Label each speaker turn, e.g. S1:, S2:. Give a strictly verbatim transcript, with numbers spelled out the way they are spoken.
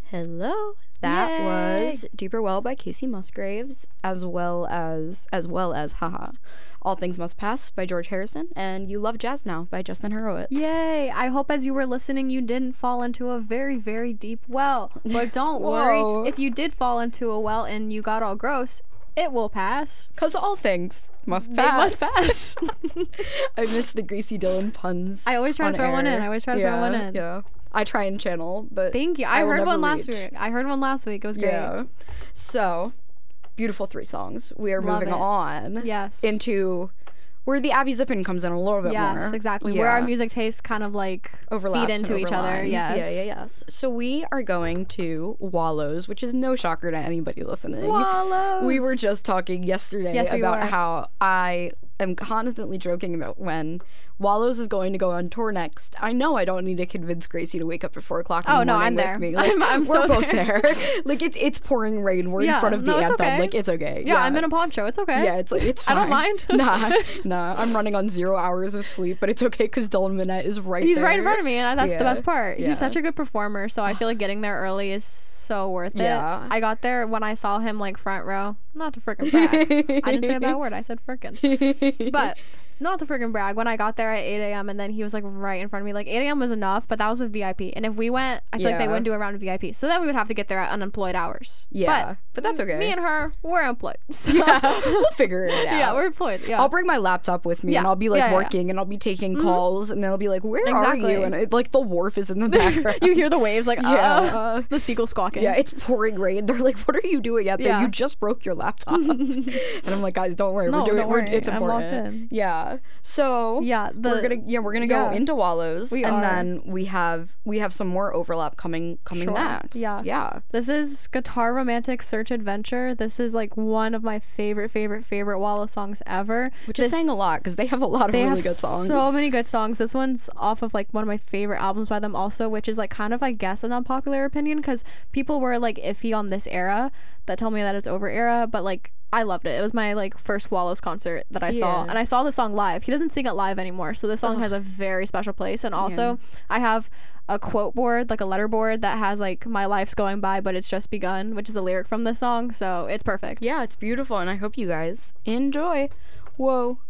S1: Hello. That
S2: Yay.
S1: was Deeper Well by Casey Musgraves, as well as, as well as, haha, All Things Must Pass by George Harrison, and You Love Jazz Now by Justin Hurwitz.
S2: Yay! I hope as you were listening, you didn't fall into a very, very deep well. But don't
S1: Whoa.
S2: worry, if you did fall into a well and you got all gross, it will pass.
S1: Because all things must
S2: They
S1: pass.
S2: must pass.
S1: I miss the Greasy Dylan puns.
S2: I always try
S1: on
S2: to throw
S1: air.
S2: one in. I always try to
S1: yeah,
S2: throw one in.
S1: Yeah. I try and channel, but
S2: Thank you. I,
S1: I will
S2: heard
S1: never
S2: one last
S1: reach.
S2: week. I heard one last week. It was great.
S1: Yeah. So, beautiful three songs. We are
S2: Love
S1: moving
S2: it.
S1: on
S2: Yes.
S1: into where the Abby Zippin comes in a little bit more.
S2: Yes, exactly.
S1: Yeah.
S2: Where our music tastes kind of like
S1: Overlaps
S2: feed
S1: and
S2: into each other.
S1: overlines.
S2: Yes.
S1: Yeah, yeah, yes. So we are going to Wallows, which is no shocker to anybody listening.
S2: Wallows.
S1: We were just talking yesterday
S2: Yes, we
S1: about
S2: were.
S1: how I am constantly joking about when Wallows is going to go on tour next. I know I don't need to convince Gracie to wake up at four o'clock in
S2: Oh,
S1: the
S2: no,
S1: morning
S2: I'm
S1: with
S2: there.
S1: me. Like,
S2: I'm- I'm
S1: we're
S2: so
S1: both
S2: there.
S1: there. Like it's it's pouring rain. We're
S2: Yeah,
S1: in front of the
S2: no, it's
S1: anthem.
S2: okay.
S1: Like it's okay.
S2: Yeah, I'm in a poncho. It's okay.
S1: Yeah, it's like it's
S2: I
S1: fine.
S2: don't mind.
S1: nah, nah. I'm running on zero hours of sleep, but it's okay because Dylan Minette is right
S2: He's
S1: there.
S2: right in front of me, and that's
S1: Yeah.
S2: the best part.
S1: Yeah.
S2: He's such a good performer, so I feel like getting there early is so worth it.
S1: Yeah.
S2: I got there when I saw him like front row. Not to frickin' brag. I didn't say a bad word. I said frickin'. But not to frickin' brag. When I got there at eight a.m. and then he was like right in front of me. Like eight a.m. was enough, but that was with V I P. And if we went, I feel like they
S1: Yeah.
S2: wouldn't do a round of V I P. So then we would have to get there at unemployed hours.
S1: Yeah,
S2: But
S1: but that's okay.
S2: me and her, we're employed. So
S1: yeah, we'll figure it out.
S2: yeah, we're employed. Yeah.
S1: I'll bring my laptop with me
S2: Yeah.
S1: and I'll be like
S2: Yeah, yeah, yeah.
S1: working and I'll be taking calls and they'll be like, "Where
S2: Exactly.
S1: are you?" And it, like the wharf is in the background.
S2: you hear the waves like,
S1: Yeah.
S2: uh, the seagull squawking.
S1: Yeah, it's pouring rain. They're like, "What are you doing out there?
S2: Yeah.
S1: You just broke your laptop." And I'm like, "Guys, don't worry.
S2: No,
S1: we're doing
S2: don't
S1: we're,
S2: worry.
S1: it's
S2: I'm
S1: important."
S2: locked in.
S1: Yeah. So
S2: Yeah, the-
S1: we're gonna yeah we're gonna go
S2: yeah.
S1: into Wallows
S2: We
S1: and
S2: are.
S1: then we have we have some more overlap coming coming
S2: Sure.
S1: next.
S2: Yeah.
S1: Yeah.
S2: This is Guitar Romantic Search Adventure. This is like one of my favorite, favorite, favorite Wallows songs ever.
S1: Which
S2: this,
S1: is saying a lot because they have a lot of
S2: they
S1: really
S2: have
S1: good songs.
S2: so many good songs. This one's off of like one of my favorite albums by them also, which is like kind of I guess an unpopular opinion because people were like iffy on this era that tell me that it's over era, but like I loved it. It was my like first Wallows concert that I saw,
S1: Yeah.
S2: and I saw the song live. He doesn't sing it live anymore, so this song has a very special place. And also, I have a quote board, like a letter board that has like "My life's going by, but it's just begun," which is a lyric from this song. So it's perfect.
S1: Yeah, it's beautiful and I hope you guys enjoy. Whoa.